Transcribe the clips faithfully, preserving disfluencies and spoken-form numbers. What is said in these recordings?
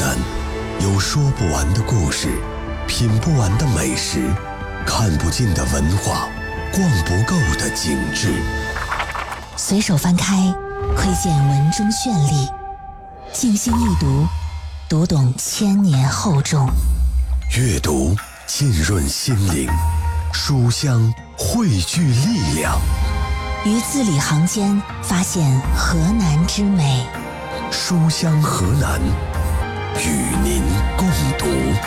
南，有说不完的故事，品不完的美食，看不尽的文化，逛不够的景致。 随手翻开，窥见文中绚丽；静心一读，读懂千年厚重。 阅读浸润心灵，书香汇聚力量。 于字里行间发现河南之美。 书香河南，与您共读。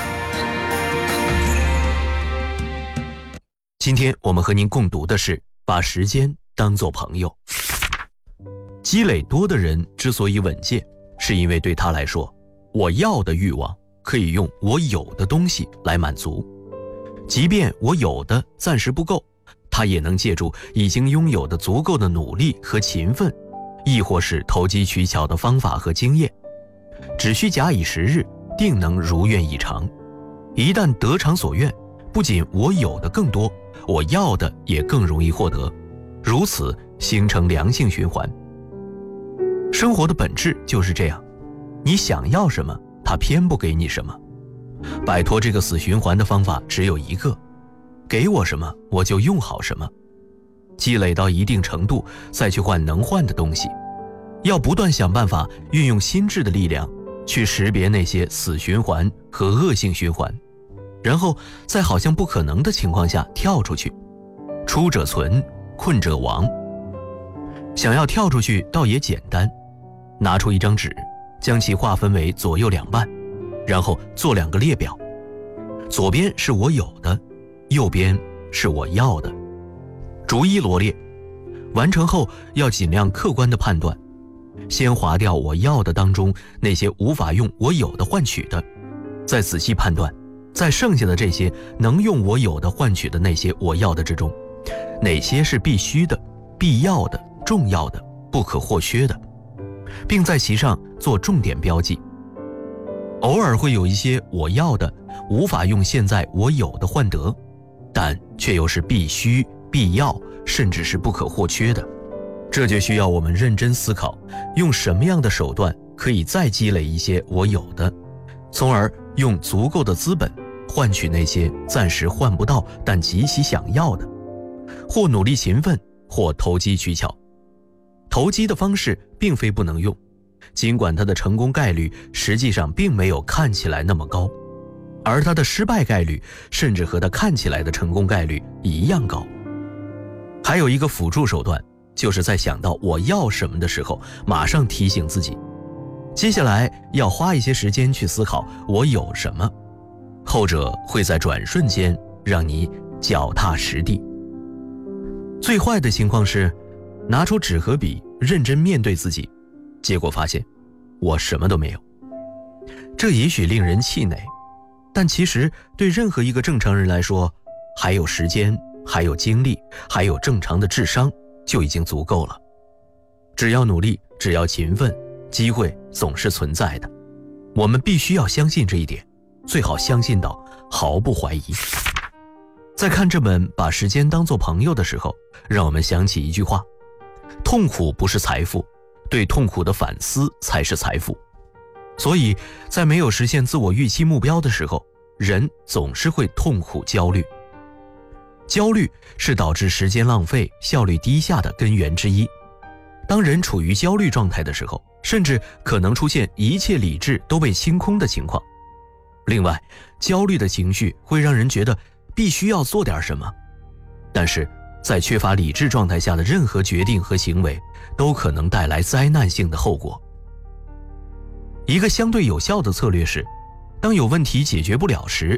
今天我们和您共读的是把时间当作朋友。积累多的人之所以稳健，是因为对他来说，我要的欲望可以用我有的东西来满足，即便我有的暂时不够，他也能借助已经拥有的足够的努力和勤奋，亦或是投机取巧的方法和经验，只需假以时日，定能如愿以偿。一旦得偿所愿，不仅我有的更多，我要的也更容易获得，如此形成良性循环。生活的本质就是这样，你想要什么，它偏不给你什么。摆脱这个死循环的方法只有一个，给我什么我就用好什么，积累到一定程度再去换能换的东西。要不断想办法运用心智的力量去识别那些死循环和恶性循环，然后在好像不可能的情况下跳出去。出者存，困者亡。想要跳出去倒也简单，拿出一张纸，将其划分为左右两半，然后做两个列表，左边是我有的，右边是我要的，逐一罗列。完成后要尽量客观地判断，先划掉我要的当中那些无法用我有的换取的，再仔细判断在剩下的这些能用我有的换取的那些我要的之中，哪些是必须的、必要的、重要的、不可或缺的，并在其上做重点标记。偶尔会有一些我要的无法用现在我有的换得，但却又是必须、必要，甚至是不可或缺的。这就需要我们认真思考，用什么样的手段可以再积累一些我有的，从而用足够的资本换取那些暂时换不到但极其想要的，或努力勤奋，或投机取巧。投机的方式并非不能用，尽管它的成功概率实际上并没有看起来那么高，而它的失败概率甚至和它看起来的成功概率一样高。还有一个辅助手段，就是在想到我要什么的时候，马上提醒自己，接下来要花一些时间去思考我有什么，后者会在转瞬间让你脚踏实地。最坏的情况是，拿出纸和笔，认真面对自己，结果发现我什么都没有。这也许令人气馁，但其实对任何一个正常人来说，还有时间，还有精力，还有正常的智商，就已经足够了。只要努力，只要勤奋，机会总是存在的。我们必须要相信这一点，最好相信到毫不怀疑。在看这本《把时间当作朋友》的时候，让我们想起一句话：痛苦不是财富，对痛苦的反思才是财富。所以在没有实现自我预期目标的时候，人总是会痛苦焦虑。焦虑是导致时间浪费、效率低下的根源之一。当人处于焦虑状态的时候，甚至可能出现一切理智都被清空的情况。另外，焦虑的情绪会让人觉得必须要做点什么，但是在缺乏理智状态下的任何决定和行为都可能带来灾难性的后果。一个相对有效的策略是，当有问题解决不了时，